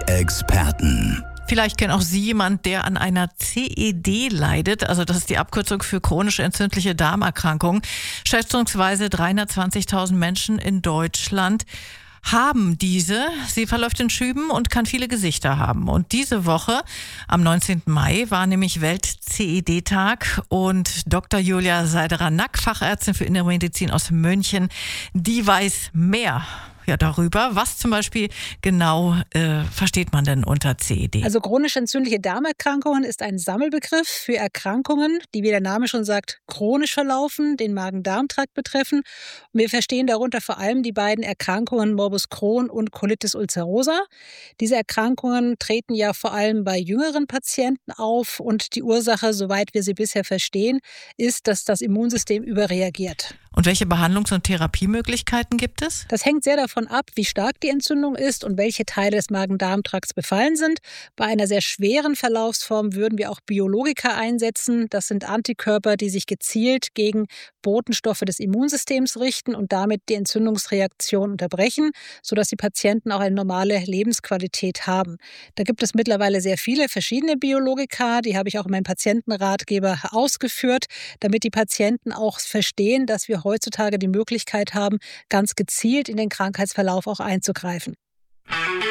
CED-Experten. Vielleicht kennt auch Sie jemand, der an einer CED leidet. Also das ist die Abkürzung für chronische entzündliche Darmerkrankung. Schätzungsweise 320.000 Menschen in Deutschland haben diese. Sie verläuft in Schüben und kann viele Gesichter haben. Und diese Woche, am 19. Mai, war nämlich Welt-CED-Tag. Und Dr. Julia Seiderer-Nack, Fachärztin für Innere Medizin aus München, die weiß mehr darüber. Was zum Beispiel genau versteht man denn unter CED? Also chronisch entzündliche Darmerkrankungen ist ein Sammelbegriff für Erkrankungen, die, wie der Name schon sagt, chronisch verlaufen, den Magen-Darm-Trakt betreffen. Und wir verstehen darunter vor allem die beiden Erkrankungen Morbus Crohn und Colitis ulcerosa. Diese Erkrankungen treten ja vor allem bei jüngeren Patienten auf und die Ursache, soweit wir sie bisher verstehen, ist, dass das Immunsystem überreagiert. Und welche Behandlungs- und Therapiemöglichkeiten gibt es? Das hängt sehr davon ab, wie stark die Entzündung ist und welche Teile des Magen-Darm-Trakts befallen sind. Bei einer sehr schweren Verlaufsform würden wir auch Biologika einsetzen. Das sind Antikörper, die sich gezielt gegen Botenstoffe des Immunsystems richten und damit die Entzündungsreaktion unterbrechen, sodass die Patienten auch eine normale Lebensqualität haben. Da gibt es mittlerweile sehr viele verschiedene Biologika. Die habe ich auch in meinem Patientenratgeber ausgeführt, damit die Patienten auch verstehen, dass wir heutzutage die Möglichkeit haben, ganz gezielt in den Krankheitsverlauf auch einzugreifen.